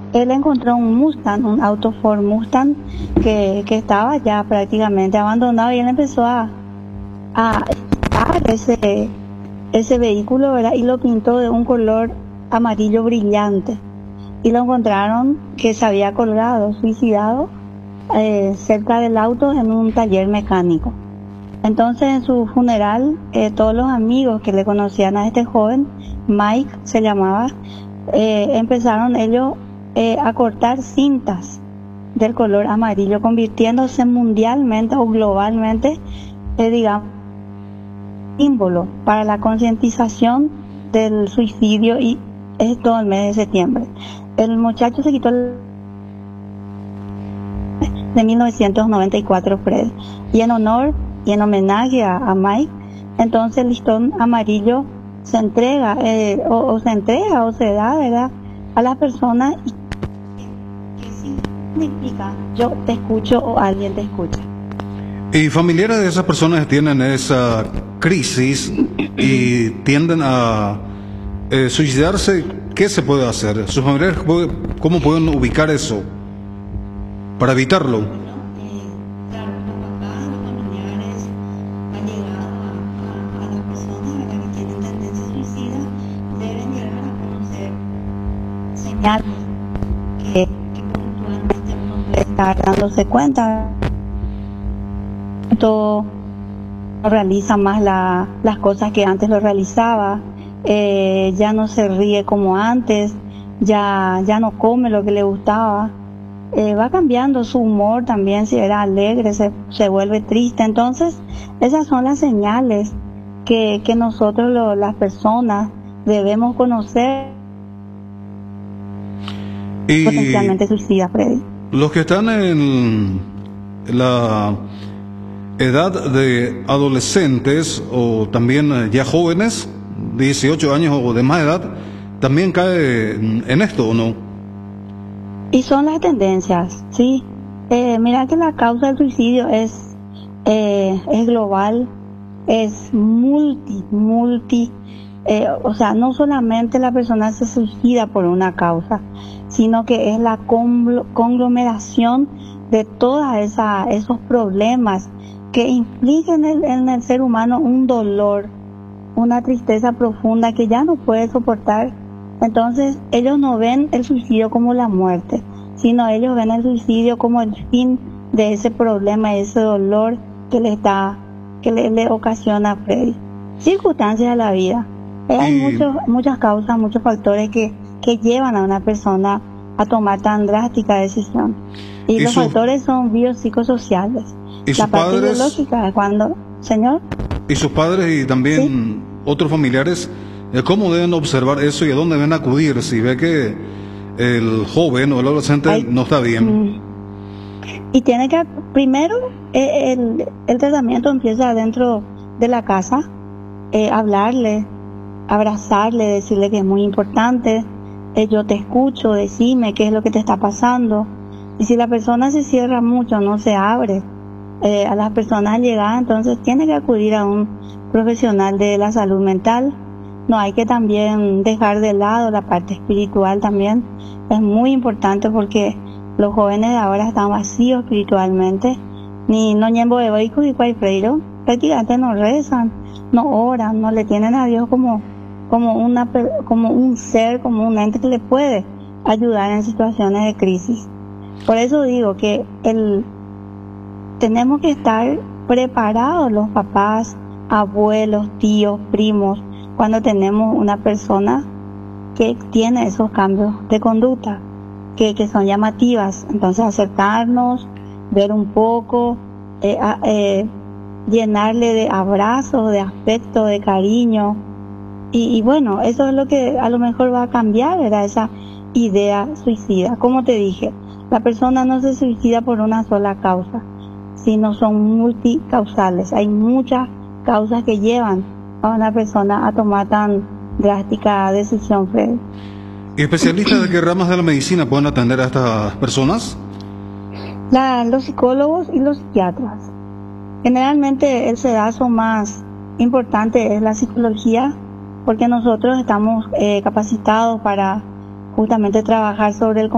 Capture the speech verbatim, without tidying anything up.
él encontró un Mustang, un auto Ford Mustang que, que estaba ya prácticamente abandonado, y él empezó a, a quitar ese, ese vehículo, ¿verdad? Y lo pintó de un color amarillo brillante, y lo encontraron que se había colgado, suicidado, eh, cerca del auto en un taller mecánico. Entonces, en su funeral, eh, todos los amigos que le conocían a este joven, Mike se llamaba, eh, empezaron ellos eh, a cortar cintas del color amarillo, convirtiéndose mundialmente o globalmente, eh, digamos, símbolo para la concientización del suicidio, y es todo el mes de septiembre. El muchacho se quitó el de mil novecientos noventa y cuatro, Fred, y en honor y en homenaje a, a Mike, entonces el listón amarillo se entrega, eh, o, o se entrega o se da, ¿verdad?, a las personas. ¿Qué significa? Yo te escucho o alguien te escucha. Y familiares de esas personas que tienen esa crisis y tienden a eh, suicidarse, ¿qué se puede hacer? ¿Sus familiares cómo pueden ubicar eso para evitarlo? Que, que puntualmente uno puede estar dándose cuenta, todo no realiza más la, las cosas que antes lo realizaba, eh, ya no se ríe como antes, ya, ya no come lo que le gustaba, eh, va cambiando su humor también. Si era alegre se, se vuelve triste. Entonces esas son las señales que, que nosotros lo, las personas debemos conocer. Y potencialmente suicida, Freddy. Los que están en la edad de adolescentes o también ya jóvenes, dieciocho años o de más edad, también cae en esto, ¿o no? Y son las tendencias, sí. Eh, mira que la causa del suicidio es, eh, es global, es multi, multi. Eh, o sea, no solamente la persona se suicida por una causa, sino que es la conglomeración de todos esos problemas que infligen en el, en el ser humano un dolor, una tristeza profunda que ya no puede soportar. Entonces ellos no ven el suicidio como la muerte, sino ellos ven el suicidio como el fin de ese problema, ese dolor que le, está, que le, le ocasiona a Freddy. Circunstancias de la vida. Hay Y... muchos, muchas causas, muchos factores que, que llevan a una persona a tomar tan drástica decisión. Y, y los su... factores son biopsicosociales. ¿Y la sus parte padres? biológica es cuando, señor. ¿Y sus padres y también ¿sí? otros familiares, cómo deben observar eso y a dónde deben acudir si ve que el joven o el adolescente Ay, no está bien? Mm. Y tiene que, primero, eh, el, el tratamiento empieza dentro de la casa, eh, hablarle, abrazarle, decirle que es muy importante, eh, yo te escucho, decime qué es lo que te está pasando. Y si la persona se cierra mucho, no se abre eh, a las personas llegadas, entonces tiene que acudir a un profesional de la salud mental. No hay que también dejar de lado la parte espiritual también, es muy importante porque los jóvenes de ahora están vacíos espiritualmente, ni no ñembo de vehículo y cuayfreiro, prácticamente no rezan, no oran, no le tienen a Dios como como una como un ser, como un ente que le puede ayudar en situaciones de crisis. Por eso digo que el tenemos que estar preparados los papás, abuelos, tíos, primos, cuando tenemos una persona que tiene esos cambios de conducta que, que son llamativas. Entonces acercarnos, ver un poco, eh, eh, llenarle de abrazos, de afecto, de cariño. Y, y bueno, eso es lo que a lo mejor va a cambiar, ¿verdad? Esa idea suicida. Como te dije, la persona no se suicida por una sola causa, sino son multicausales. Hay muchas causas que llevan a una persona a tomar tan drástica decisión, Fred. ¿Y especialistas de qué ramas de la medicina pueden atender a estas personas? La, los psicólogos y los psiquiatras. Generalmente el sedazo más importante es la psicología, porque nosotros estamos eh, capacitados para justamente trabajar sobre el